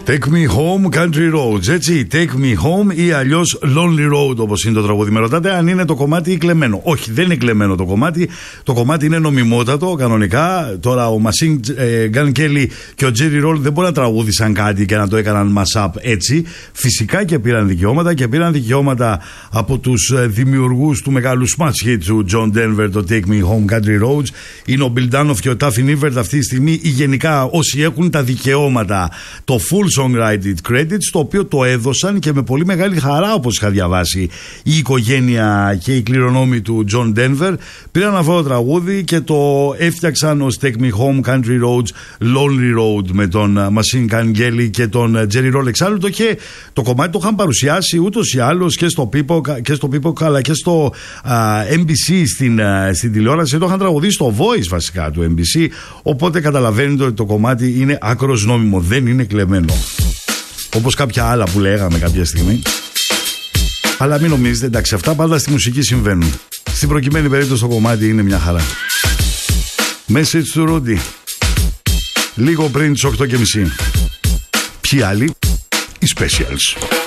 Take me home, country roads, έτσι. Take me home ή αλλιώς lonely road, όπως είναι το τραγούδι. Με ρωτάτε αν είναι το κομμάτι κλεμμένο. Όχι, δεν είναι κλεμμένο το κομμάτι. Το κομμάτι είναι νομιμότατο, κανονικά. Τώρα ο Machine Gun Kelly και ο Jerry Roll δεν μπορεί να τραγούδισαν κάτι και να το έκαναν mashup έτσι. Φυσικά και πήραν δικαιώματα και πήραν δικαιώματα από τους δημιουργούς του μεγάλου smash hit του John Denver, το Take me home, country roads. Είναι ο Bill Danoff και ο Taffy Nivert αυτή τη στιγμή, ή γενικά όσοι έχουν τα δικαιώματα, το full songwriting credits, το οποίο το έδωσαν και με πολύ μεγάλη χαρά, όπως είχα διαβάσει, η οικογένεια και οι κληρονόμοι του John Denver. Πήραν αυτό το τραγούδι και το έφτιαξαν ως Take Me Home, Country Roads, Lonely Road με τον Machine Gun Kelly και τον Jerry Roll. Εξάλλου το κομμάτι το είχαν παρουσιάσει ούτως ή άλλως και στο Peacock αλλά και στο NBC στην τηλεόραση. Το είχαν τραγουδίσει στο Voice βασικά του NBC, οπότε καταλαβαίνετε ότι το κομμάτι είναι άκρος νόμιμο, δεν είναι κλεμμένο. Όπως κάποια άλλα που λέγαμε κάποια στιγμή. Αλλά μην νομίζετε, εντάξει, αυτά πάντα στη μουσική συμβαίνουν. Στην προκειμένη περίπτωση το κομμάτι είναι μια χαρά. Message του Ρούντι. Λίγο πριν τις 8:30. Ποιοι άλλοι? Οι Specials.